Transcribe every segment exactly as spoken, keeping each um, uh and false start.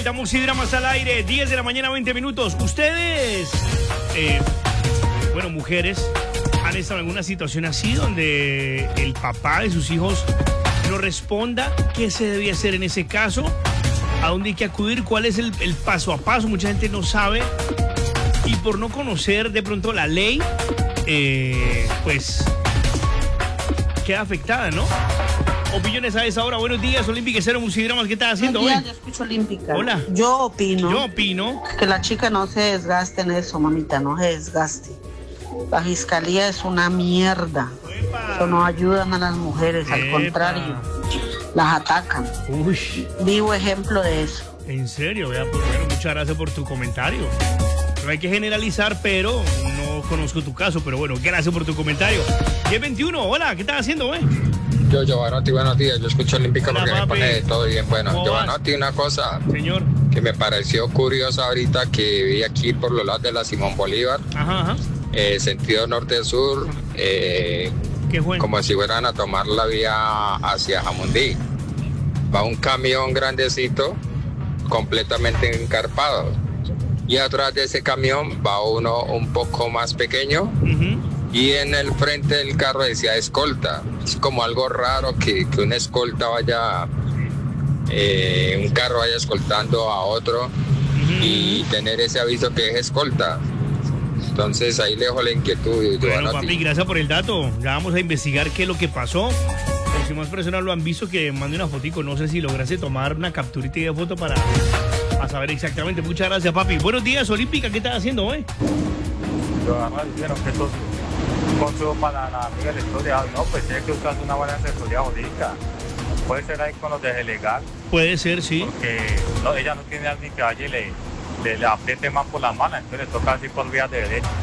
Estamos y dramas al aire, diez de la mañana, veinte minutos. Ustedes, eh, bueno, mujeres, han estado en alguna situación así donde el papá de sus hijos no responda. ¿Qué se debe hacer en ese caso? ¿A dónde hay que acudir? ¿Cuál es el, el paso a paso? Mucha gente no sabe. Y por no conocer de pronto la ley, eh, pues queda afectada, ¿no? Opiniones a esa hora. Buenos días, Olímpica Cero Musidramas. ¿Qué estás haciendo Buenos hoy? días, yo escucho Olímpica. Hola. Yo opino. Yo opino. Que la chica no se desgaste en eso, mamita, no se desgaste. La fiscalía es una mierda. Epa. Eso no ayudan a las mujeres, al Epa. contrario, las atacan. Uy, Vivo ejemplo de eso. en serio, vea, pues, bueno, muchas gracias por tu comentario. No hay que generalizar, pero no conozco tu caso, pero bueno, gracias por tu comentario. diez veintiuno, hola, ¿qué estás haciendo, güey? Yo, Giovanotti, buenos días. Yo escucho Olímpica Hola, porque me papi. pone de todo bien. Bueno, ¿Cómo Giovanotti, una cosa Señor. que me pareció curiosa ahorita que vi aquí por los lados de la Simón Bolívar, Ajá, ajá. eh, sentido norte-sur, eh, ¿Qué fue? como si fueran a tomar la vía hacia Jamundí. Va un camión grandecito, completamente encarpado. Y atrás de ese camión va uno un poco más pequeño. Ujú. Y en el frente del carro decía escolta. Es como algo raro que, que una escolta vaya, eh, un carro vaya escoltando a otro y tener ese aviso que es escolta. Entonces ahí le dejo la inquietud. Bueno, Giovanotti. papi, gracias por el dato. Ya vamos a investigar qué es lo que pasó. Por si más personas lo han visto, que mande una fotico. No sé si lograste tomar una capturita de foto para, para saber exactamente. Muchas gracias, papi. Buenos días, Olímpica. ¿Qué estás haciendo hoy? Además dijeron que esto es un consejo para la amiga de la historia. No, pues tiene que buscar una buena asesoría jurídica. Puede ser ahí con los de legal, Puede ser, sí. porque no, ella no tiene a alguien que vaya y le, le, le apriete más por la mano, entonces le toca así por vías de derecho.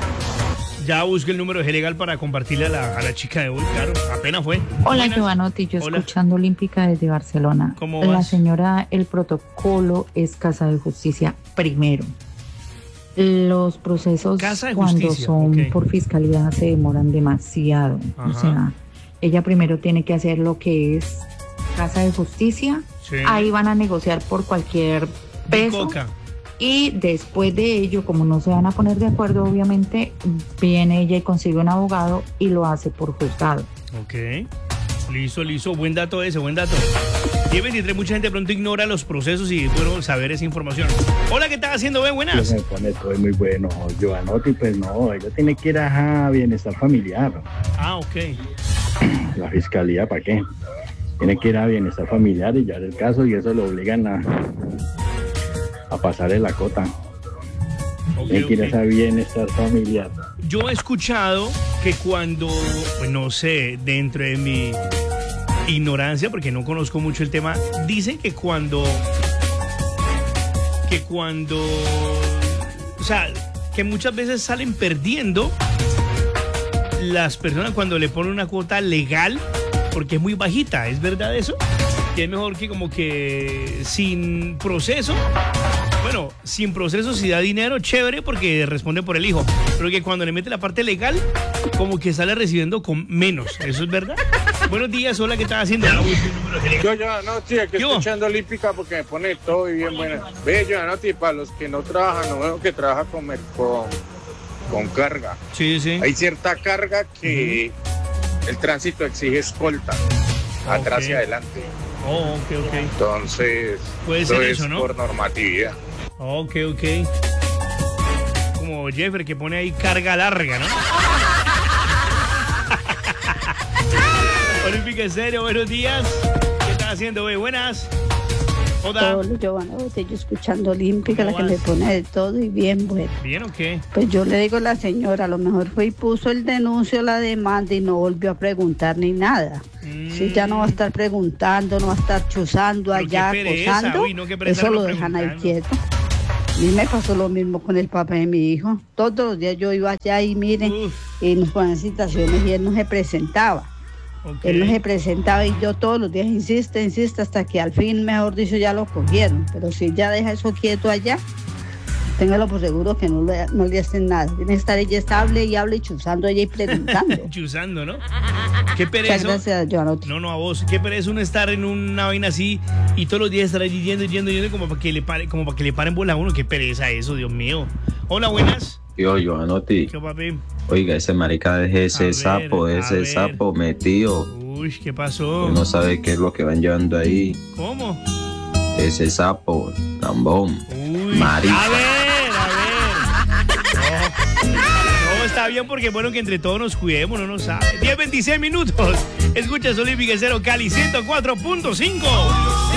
Ya busqué el número de legal para compartirle a la, a la chica de hoy, claro. Apenas fue. Hola, Buenas. Giovanotti, yo Hola. escuchando Olímpica desde Barcelona. ¿Cómo La vas? señora, el protocolo es Casa de Justicia primero. Los procesos Casa de cuando Justicia, son ok. por fiscalía se demoran demasiado. Ajá. O sea, ella primero tiene que hacer lo que es Casa de Justicia. Sí. Ahí van a negociar por cualquier peso. Coca. Y después de ello, como no se van a poner de acuerdo, obviamente, viene ella y consigue un abogado y lo hace por juzgado. Ok. Listo, listo. Buen dato ese, buen dato. diez veintitrés, mucha gente de pronto ignora los procesos y es bueno saber esa información. Hola, ¿qué estás haciendo, ve? Buenas. Me pone todo muy bueno. Giovanotti, pues no, ella tiene que ir a bienestar familiar. Ah, ok. La fiscalía, ¿para qué? Tiene que ir a bienestar familiar y ya el caso y eso lo obligan a, a pasarle la cota. Ok, Tiene que ir a ok. esa bienestar familiar. Yo he escuchado que cuando, pues no sé, dentro de mi ignorancia, porque no conozco mucho el tema, dicen que cuando, que cuando, o sea, que muchas veces salen perdiendo las personas cuando le ponen una cuota legal, porque es muy bajita. ¿Es verdad eso? Que es mejor que como que sin proceso. Bueno, sin proceso, si da dinero, chévere, porque responde por el hijo. Pero que cuando le mete la parte legal, como que sale recibiendo con menos. ¿Eso es verdad? Buenos días, hola, ¿qué estás haciendo? Yo ya no, sí, aquí ¿Qué hubo? escuchando Olímpica porque me pone todo y bien buena. Ve, yo no, para los que no trabajan, no veo que trabaja con, mer- con, con carga. Sí, sí. Hay cierta carga que el tránsito exige escolta, atrás Ok. y adelante. Oh, ok, ok. Entonces, Puede ser es eso, ¿no? por normatividad. Ok, ok. Como Jeffrey que pone ahí carga larga, ¿no? Olímpica en serio, buenos días. ¿Qué estás haciendo, güey? Buenas. Hola. Hola, Giovanotti, yo escuchando Olímpica, la ¿Cómo que vas? le pone de todo y bien bueno. ¿Bien o qué? Pues yo le digo a la señora, a lo mejor fue y puso el denuncio, la demanda y no volvió a preguntar ni nada. Si ya no va a estar preguntando, no va a estar chuzando Pero allá, qué pereza, acosando, uy, no, qué pereza eso lo estarlo dejan ahí preguntando. quieto. A mí me pasó lo mismo con el papá de mi hijo. Todos los días yo iba allá y miren, Uf. y nos ponían citaciones y él no se presentaba. Ok. Él no se presentaba y yo todos los días insiste, insiste hasta que al fin, mejor dicho, ya lo cogieron. Pero si ya deja eso quieto allá, téngalo por seguro que no le, no le hacen nada. Tiene que estar ella estable y hable y chuzando ella y preguntando. Chuzando, ¿no? Qué pereza. Muchas gracias, Joanotti. No, no, a vos. Qué pereza uno estar en una vaina así y todos los días estar allí yendo, yendo, yendo como para que le pare, como para que le paren bola a uno. Qué pereza eso, Dios mío. Hola, buenas. Yo, Joanotti. ¿Qué, papi? Oiga, ese marica deje ese ver, sapo, ese ver. sapo metido. Uy, ¿qué pasó? No sabe qué es lo que van llevando ahí. ¿Cómo? Ese sapo, lambón. Uy, marica. a ver, a ver. No, no, está bien porque es bueno que entre todos nos cuidemos, no nos sabe. diez veintiséis minutos. Escucha Olímpica Cero Cali ciento cuatro punto cinco.